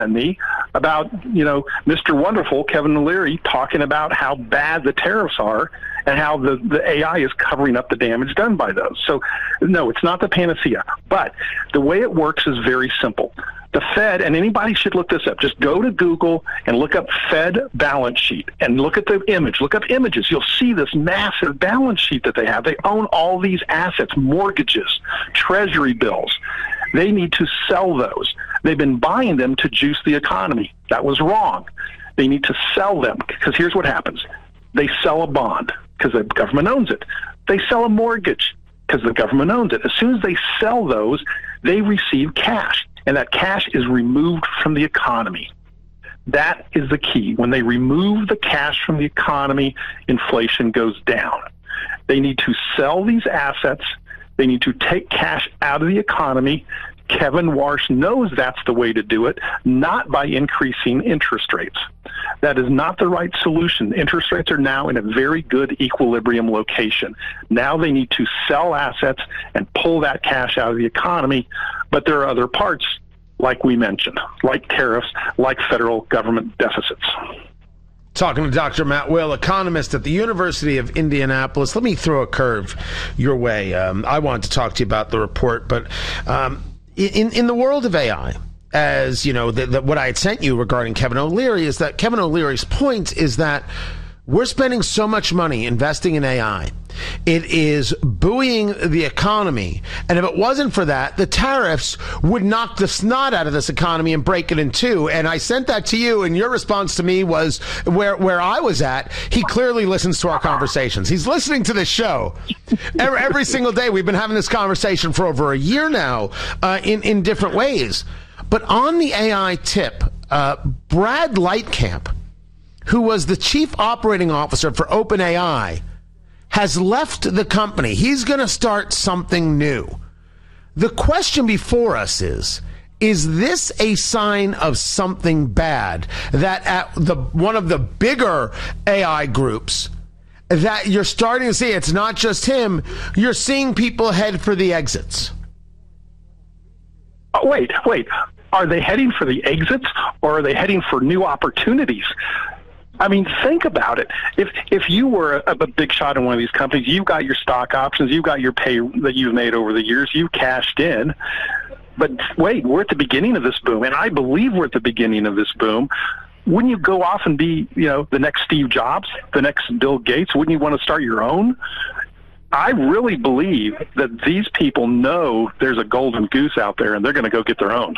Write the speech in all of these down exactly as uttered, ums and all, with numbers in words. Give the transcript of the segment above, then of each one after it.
and me about, you know, Mister Wonderful, Kevin O'Leary, talking about how bad the tariffs are and how the, the A I is covering up the damage done by those. So, no, it's not the panacea. But the way it works is very simple. The Fed, and anybody should look this up, just go to Google and look up Fed balance sheet and look at the image. Look up images. You'll see this massive balance sheet that they have. They own all these assets, mortgages, treasury bills. They need to sell those. They've been buying them to juice the economy. That was wrong. They need to sell them, because here's what happens. They sell a bond because the government owns it. They sell a mortgage because the government owns it. As soon as they sell those, they receive cash, and that cash is removed from the economy. That is the key. When they remove the cash from the economy, inflation goes down. They need to sell these assets. They need to take cash out of the economy. Kevin Warsh knows that's the way to do it, not by increasing interest rates. That is not the right solution. Interest rates are now in a very good equilibrium location. Now they need to sell assets and pull that cash out of the economy, but there are other parts, like we mentioned, like tariffs, like federal government deficits. Talking to Doctor Matt Will, economist at the University of Indianapolis. Let me throw a curve your way. Um, I wanted to talk to you about the report, but um, in in the world of A I, as you know, the, the, what I had sent you regarding Kevin O'Leary is that Kevin O'Leary's point is that we're spending so much money investing in A I. It is buoying the economy. And if it wasn't for that, the tariffs would knock the snot out of this economy and break it in two. And I sent that to you, and your response to me was where, where I was at. He clearly listens to our conversations. He's listening to this show. Every, every single day, we've been having this conversation for over a year now uh, in, in different ways. But on the A I tip, uh, Brad Lightcamp, who was the chief operating officer for OpenAI, has left the company. He's going to start something new. The question before us is, is this a sign of something bad that at the one of the bigger A I groups that you're starting to see, it's not just him, you're seeing people head for the exits? Oh, wait, wait. Are they heading for the exits, or are they heading for new opportunities? I mean, think about it. If if you were a, a big shot in one of these companies, you've got your stock options, you've got your pay that you've made over the years, you've cashed in. But wait, we're at the beginning of this boom, and I believe we're at the beginning of this boom. Wouldn't you go off and be, you know, the next Steve Jobs, the next Bill Gates? Wouldn't you want to start your own? I really believe that these people know there's a golden goose out there, and they're going to go get their own.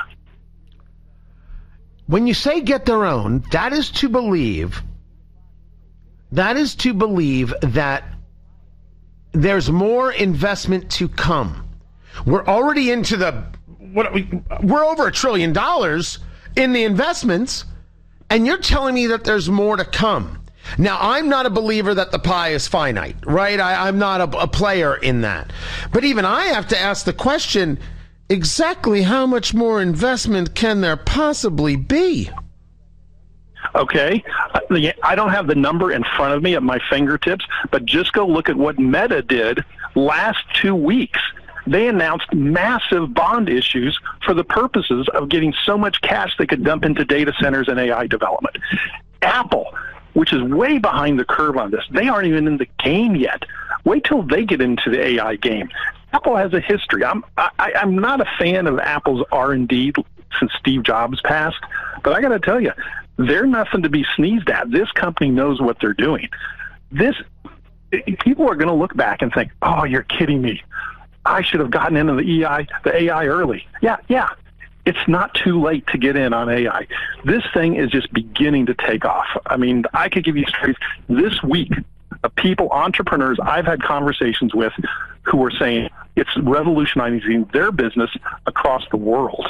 When you say get their own, that is to believe... That is to believe that there's more investment to come. We're already into the, what we, we're over a trillion dollars in the investments, and you're telling me that there's more to come. Now, I'm not a believer that the pie is finite, right? I, I'm not a, a player in that. But even I have to ask the question, exactly how much more investment can there possibly be? Okay, I don't have the number in front of me at my fingertips, but just go look at what Meta did last two weeks. They announced massive bond issues for the purposes of getting so much cash they could dump into data centers and A I development. Apple, which is way behind the curve on this, they aren't even in the game yet. Wait till they get into the A I game. Apple has a history. I'm I, I'm not a fan of Apple's R and D since Steve Jobs passed, but I got to tell you, they're nothing to be sneezed at. This company knows what they're doing. This people are going to look back and think, "Oh, you're kidding me! I should have gotten into the E I, the A I early." Yeah, yeah. It's not too late to get in on A I. This thing is just beginning to take off. I mean, I could give you stories this week of people, entrepreneurs I've had conversations with, who are saying it's revolutionizing their business across the world.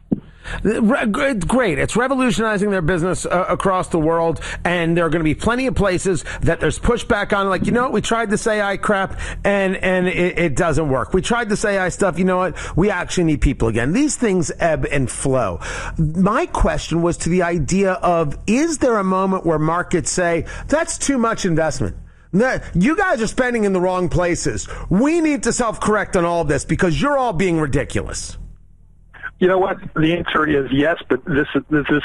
Great. It's revolutionizing their business uh, across the world, and there are going to be plenty of places that there's pushback on, like, you know what, we tried this A I crap, and, and it, it doesn't work. We tried this A I stuff, you know what, we actually need people again. These things ebb and flow. My question was to the idea of, is there a moment where markets say, that's too much investment? You guys are spending in the wrong places. We need to self-correct on all of this because you're all being ridiculous. You know what? The answer is yes, but this this is